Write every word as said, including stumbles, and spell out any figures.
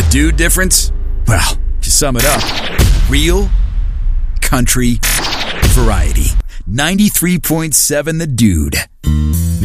Dude difference? Well, to sum it up, real country variety. ninety-three point seven The Dude.